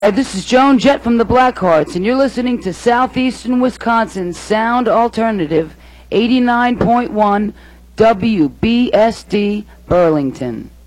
This is Joan Jett from the Blackhearts, and you're listening to Southeastern Wisconsin's Sound Alternative, 89.1 WBSD Burlington.